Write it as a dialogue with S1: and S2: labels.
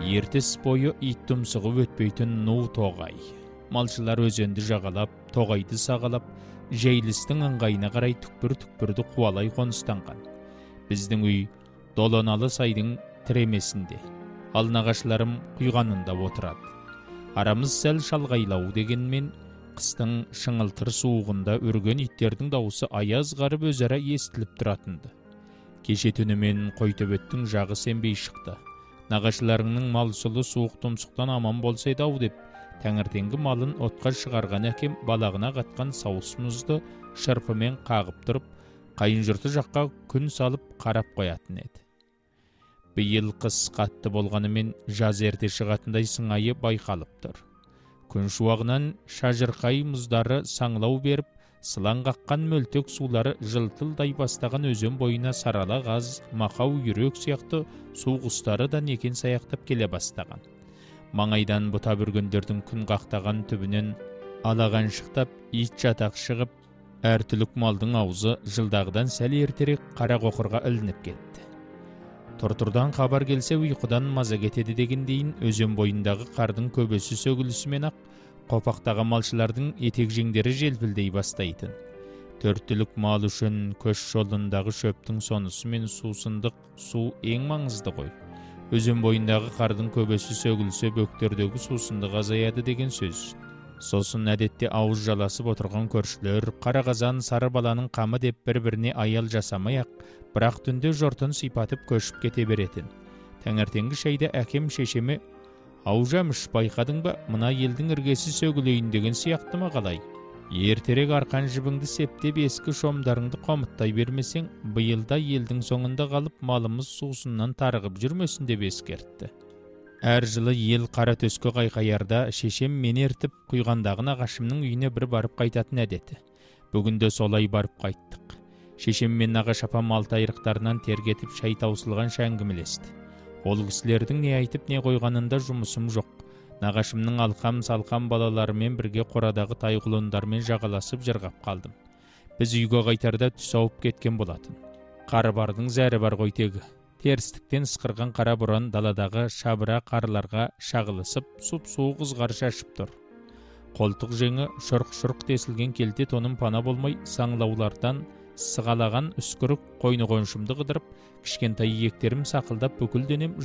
S1: Ертіс бойы ит тұмсығы өтпейтін ну тоғай. Малшылар өзенді жағалап, тоғайды сағалап, жейлістің ыңғайына қарай түкпір-түкпірді қуалай қоныстанған. Біздің үй Долоналы сайдың тіремесінде, ал нағашыларым құйғанында отырады. Арамыз сәл шалғайлау дегенмен, қыстың шыңылтыр суығында үрген иттердің дауысы аяз қарып өзара естіліп тұратынды. Кеше түнімен Қойтөбеттің жағы сенбей шықты. Нағашыларыңның мал сұлы суық тұмсықтан аман болсайды ау деп, таңертеңгі малын отқа шығарған әкем балағына қатқан сауыс мұзды шырпымен қағып тұрып, қайын жұрты жаққа күн салып қарап қоятын еді. Биыл қыс қатты болғанымен жаз ерте шығатындай сыңайы байқалып тұр. Күн шуағынан шажырқай мұздары саңлау беріп, сылаң қаққан мөлтек сулары жылтылдай бастаған өзен бойына сарала ғаз, мақау үйрек сияқты су құстары да некен саяқтап келе бастаған. Маңайдан бұта бүргендердің күн қақтаған түбінен алаған шықтап, ит жатақ шығып, әр түлік малдың аузы жылдағыдан сәл ертерек қара қоқырға ілініп кетті. Тұртырдан хабар келсе ұйқыдан маза кетеді дегендейін өзен бойындағы қардың көбесі сөгілісімен ақ қопақтағы малшылардың етек жеңдері желпілдей бастайтын. Төрттілік мал үшін көш жолындағы шөптің сонысы мен сусындық су ең маңызды ғой. Өзен бойындағы қардың көбесі сөгілсе бөктердегі сусындық азаяды деген сөз. Сосын әдетте ауыз жаласып отырған көршілер қара қазан сары баланың қамы деп бір-біріне аял жасамай-ақ, бірақ түнде жортын сипатып көшіп кете беретін. Таңертеңгі шайда әкем шешеме «Ау Жәміш, байқадың ба, мына елдің іргесі сөгілейін» деген сияқты ма қалай? Ертерек арқан жібіңді септеп ескі шомдарыңды қомыттай бермесең, биылда елдің соңында қалып малымыз сусыннан тарығып жүрмесін деп ескертті. Әр жылы ел қара төске қайқаярда шешем мені ертіп құйғандағы нағашымның үйіне бір барып қайтатын әдеті. Бүгінде солай барып қайттық. Шешем мен нағаш апам алтайырықтарынан тергетіп шай таусылған әңгімелесті. Ол кісілердің не айтып не қойғанында жұмысым жоқ. Нағашымның алқам-салқам балаларымен бірге қорадағы тайқұлындармен жағаласып жырғап қалдым. Біз үйге қайтарда түс ауып кеткен болатын. Қары бардың зәрі бар ғой тегі. Терістіктен сықырған қара боран даладағы шабыра қарларға шағылысып, суп-суық ызғар шашып тұр. Қолтық жеңі шұрқ-шұрқ тесілген келте тоным пана болмай, саңлаулардан сығалаған үскірік қойны қоншымды қыдырып, кішкентай иектерім сақылдап бүкіл денем